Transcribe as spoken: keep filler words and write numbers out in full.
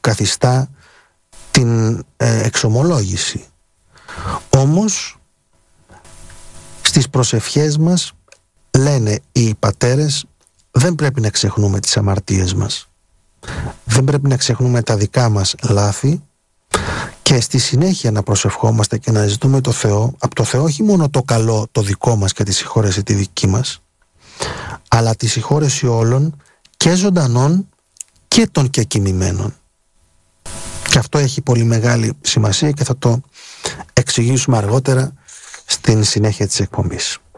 καθιστά την ε, εξομολόγηση. Όμως στις προσευχές μας λένε οι πατέρες, δεν πρέπει να ξεχνούμε τις αμαρτίες μας, δεν πρέπει να ξεχνούμε τα δικά μας λάθη και στη συνέχεια να προσευχόμαστε και να ζητούμε το Θεό, από το Θεό όχι μόνο το καλό το δικό μας και τη συγχώρεση τη δική μας, αλλά τη συγχώρεση όλων και ζωντανών και των και κοιμημένων. Και αυτό έχει πολύ μεγάλη σημασία και θα το εξηγήσουμε αργότερα στην συνέχεια της εκπομπής.